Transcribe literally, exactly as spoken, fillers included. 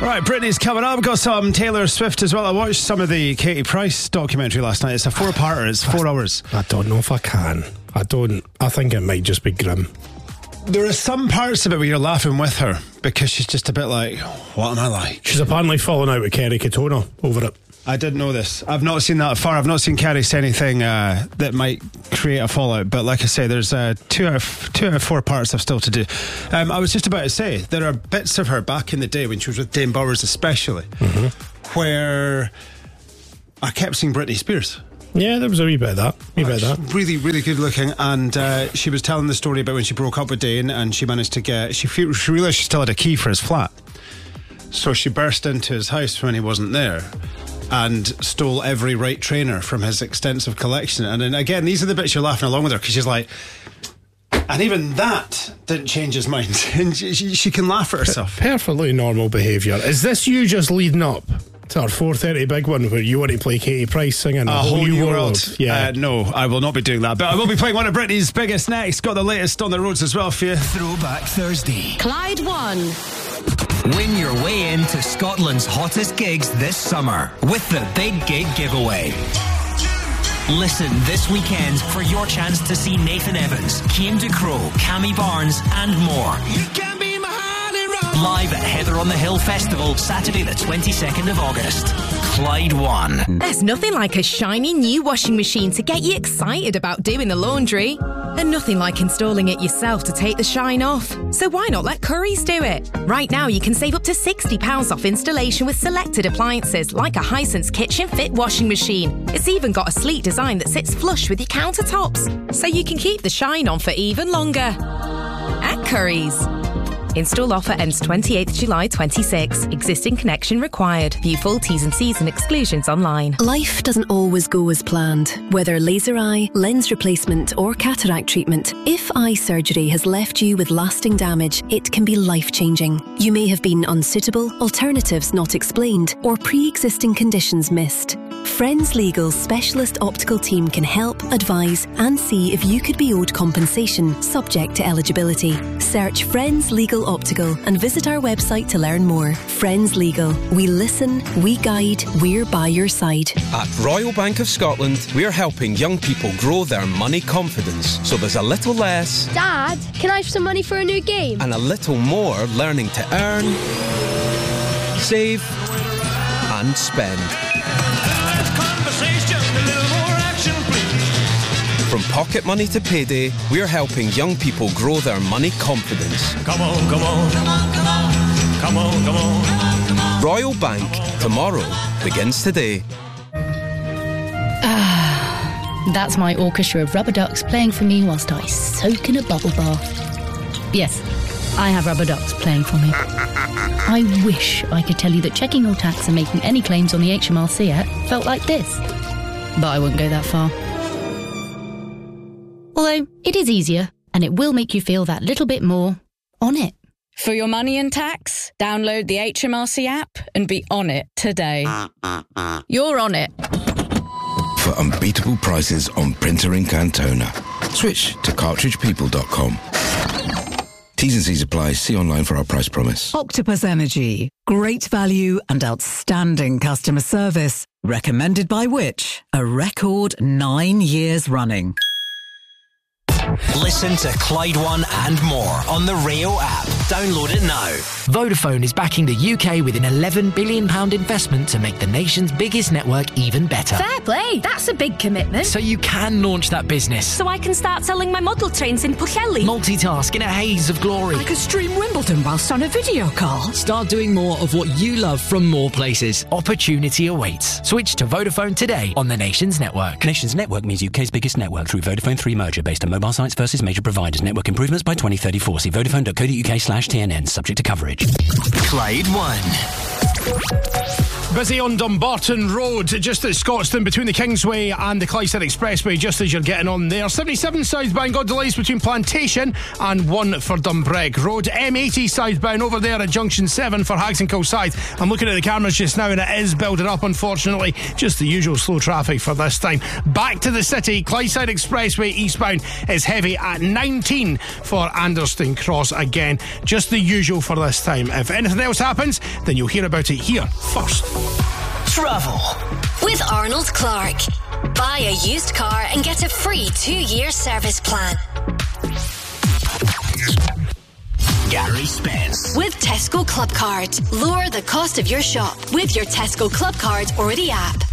Right, Britney's coming up. Got some Taylor Swift as well. I watched some of the Katie Price documentary last night. It's a four-parter. It's four hours. I don't know if I can. I don't. I think it might just be grim. There are some parts of it where you're laughing with her because she's just a bit like, what am I like? She's apparently fallen out with Kerry Katona over it. I didn't know this. I've not seen that far. I've not seen Kerry say anything uh, that might create a fallout. But like I say, there's uh, two, out of, two out of four parts I've still to do. Um, I was just about to say, there are bits of her back in the day when she was with Dame Bowers especially, mm-hmm. where I kept seeing Britney Spears. Yeah, there was a wee bit of that. Wee bit of that. Really, really good looking. And uh, she was telling the story about when she broke up with Dane and she managed to get... She, fe- she realised she still had a key for his flat. So she burst into his house when he wasn't there and stole every right trainer from his extensive collection. And then again, these are the bits you're laughing along with her because she's like... And even that didn't change his mind. And she, she can laugh at herself. Perfectly normal behaviour. Is this you just leading up to our four thirty big one where you want to play Katie Price singing A, a Whole, whole New World? world. Yeah. Uh, no, I will not be doing that. But I will be playing one of Britney's biggest next. Got the latest on the roads as well for you. Throwback Thursday. Clyde One. Win your way into Scotland's hottest gigs this summer with the Big Gig Giveaway. Listen this weekend for your chance to see Nathan Evans, Cian Ducrot, Cammy Barnes and more. You can be my heart and roll. Live at Heather on the Hill Festival, Saturday the twenty-second of August. Clyde One. There's nothing like a shiny new washing machine to get you excited about doing the laundry. And nothing like installing it yourself to take the shine off. So why not let Currys do it? Right now you can save up to sixty pounds off installation with selected appliances like a Hisense Kitchen Fit washing machine. It's even got a sleek design that sits flush with your countertops, so you can keep the shine on for even longer. At Currys. Install offer ends twenty-eighth of July twenty-six. Existing connection required. View full T's and C's and exclusions online. Life doesn't always go as planned. Whether laser eye, lens replacement or cataract treatment, if eye surgery has left you with lasting damage, it can be life-changing. You may have been unsuitable, alternatives not explained, or pre-existing conditions missed. Friends Legal's specialist optical team can help, advise and see if you could be owed compensation subject to eligibility. Search Friends Legal Optical and visit our website to learn more. Friends Legal. We listen, we guide, we're by your side. At Royal Bank of Scotland, we're helping young people grow their money confidence so there's a little less... Dad, can I have some money for a new game? ...and a little more learning to earn, save and spend. From pocket money to payday, we're helping young people grow their money confidence. Come on, come on, come on, come on, come on, come on, come on. Royal Bank, tomorrow begins today. Ah, that's my orchestra of rubber ducks playing for me whilst I soak in a bubble bath. Yes, I have rubber ducks playing for me. I wish I could tell you that checking your tax and making any claims on the H M R C app felt like this, but I wouldn't go that far. Although, it is easier, and it will make you feel that little bit more on it. For your money and tax, download the H M R C app and be on it today. You're on it. For unbeatable prices on printer ink and toner, switch to cartridge people dot com. T's and C's apply. See online for our price promise. Octopus Energy. Great value and outstanding customer service. Recommended by which? A record nine years running. Listen to Clyde One and more on the Rio app. Download it now. Vodafone is backing the U K with an eleven billion pounds investment to make the nation's biggest network even better. Fair play, that's a big commitment. So you can launch that business. So I can start selling my model trains in Pwllheli. Multitask in a haze of glory. I could stream Wimbledon whilst on a video call. Start doing more of what you love from more places. Opportunity awaits. Switch to Vodafone today on the Nations Network. Nations Network means U K's biggest network through Vodafone three merger based on mobile sites versus major providers. Network improvements by twenty thirty-four. See vodafone dot co dot uk slash T N N. Subject to coverage. Clyde One. Busy on Dumbarton Road, just at Scotstoun, between the Kingsway and the Clydeside Expressway, just as you're getting on there. seventy-seven southbound, got delays between Plantation and one for Dumbreg Road. M eighty southbound over there at Junction seven for Hags and Kilsyth. I'm looking at the cameras just now and it is building up, unfortunately. Just the usual slow traffic for this time. Back to the city, Clydeside Expressway eastbound is heavy at nineteen for Anderston Cross again. Just the usual for this time. If anything else happens, then you'll hear about it here first. Travel with Arnold Clark. Buy a used car and get a free two-year service plan. Gary Spence with Tesco Club Card. Lower the cost of your shop with your Tesco Club Card or the app.